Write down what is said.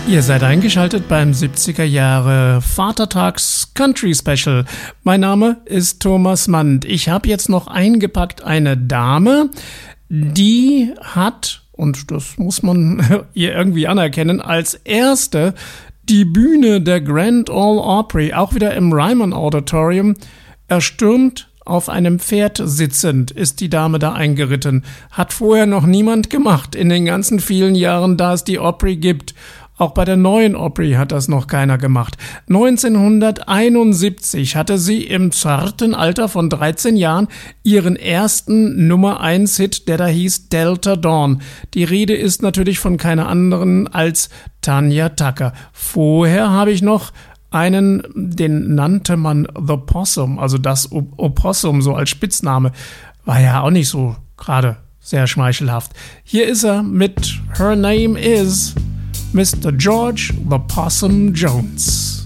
Ihr seid eingeschaltet beim 70er Jahre Vatertags Country Special. Mein Name ist Thomas Mann. Ich habe jetzt noch eingepackt eine Dame, die hat, und das muss man ihr irgendwie anerkennen, als erste die Bühne der Grand Ole Opry, auch wieder im Ryman Auditorium, erstürmt. Auf einem Pferd sitzend ist die Dame da eingeritten. Hat vorher noch niemand gemacht in den ganzen vielen Jahren, da es die Opry gibt. Auch bei der neuen Opry hat das noch keiner gemacht. 1971 hatte sie im zarten Alter von 13 Jahren ihren ersten Nummer-1-Hit, der da hieß Delta Dawn. Die Rede ist natürlich von keiner anderen als Tanya Tucker. Vorher habe ich noch einen, den nannte man The Possum, also das Opossum, so als Spitzname. War ja auch nicht so gerade sehr schmeichelhaft. Hier ist er mit Her Name Is Mr. George The Possum Jones.